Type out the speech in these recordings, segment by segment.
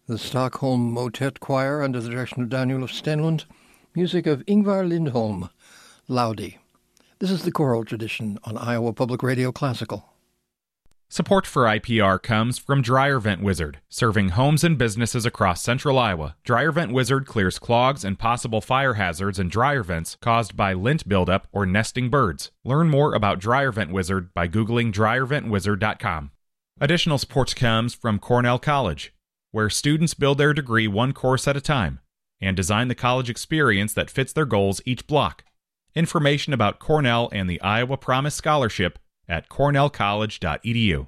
The Stockholm Motet Choir under the direction of Daniel of Stenlund. Music of Ingvar Lindholm, Laudi. This is the choral tradition on Iowa Public Radio Classical. Support for IPR comes from Dryer Vent Wizard. Serving homes and businesses across central Iowa, Dryer Vent Wizard clears clogs and possible fire hazards in dryer vents caused by lint buildup or nesting birds. Learn more about Dryer Vent Wizard by Googling dryerventwizard.com. Additional support comes from Cornell College, where students build their degree one course at a time and design the college experience that fits their goals each block. Information about Cornell and the Iowa Promise Scholarship at cornellcollege.edu.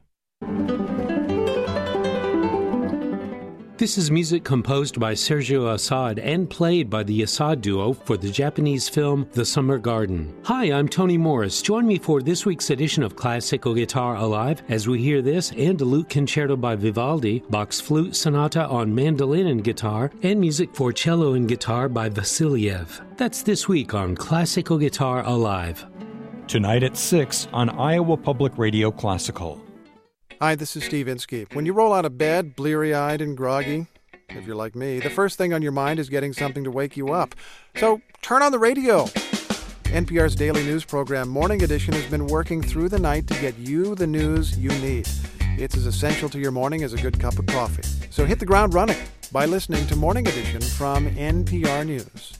This is music composed by Sergio Assad and played by the Assad Duo for the Japanese film The Summer Garden. Hi, I'm Tony Morris. Join me for this week's edition of Classical Guitar Alive as we hear this and a lute concerto by Vivaldi, Bach's Flute Sonata on mandolin and guitar, and music for cello and guitar by Vasiliev. That's this week on Classical Guitar Alive. Tonight at 6 on Iowa Public Radio Classical. Hi, this is Steve Inskeep. When you roll out of bed, bleary-eyed and groggy, if you're like me, the first thing on your mind is getting something to wake you up. So turn on the radio. NPR's daily news program, Morning Edition, has been working through the night to get you the news you need. It's as essential to your morning as a good cup of coffee. So hit the ground running by listening to Morning Edition from NPR News.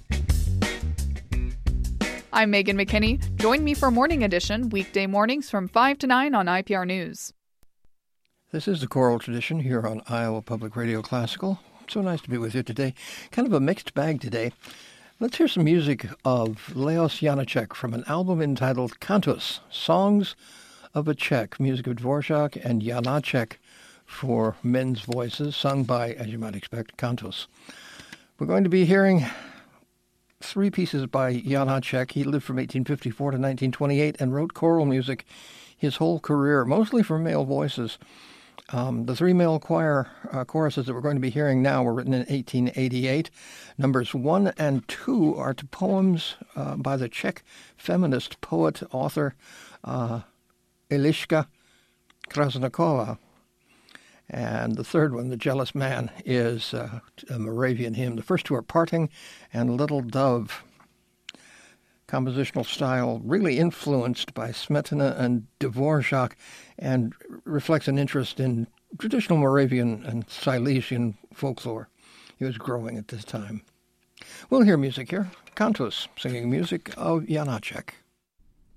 I'm Megan McKinney. Join me for Morning Edition, weekday mornings from 5 to 9 on IPR News. This is the choral tradition here on Iowa Public Radio Classical. So nice to be with you today. Kind of a mixed bag today. Let's hear some music of Leos Janáček from an album entitled Cantus, Songs of a Czech, music of Dvorak and Janáček for men's voices, sung by, as you might expect, Cantus. We're going to be hearing three pieces by Janáček. He lived from 1854 to 1928 and wrote choral music his whole career, mostly for male voices. The three male choruses that we're going to be hearing now were written in 1888. Numbers 1 and 2 are to poems by the Czech feminist poet, author Eliška Krásnáková. And the third one, The Jealous Man, is a Moravian hymn. The first two are Parting and Little Dove. Compositional style really influenced by Smetana and Dvorak and reflects an interest in traditional Moravian and Silesian folklore. He was growing at this time. We'll hear music here. Cantus, singing music of Janáček.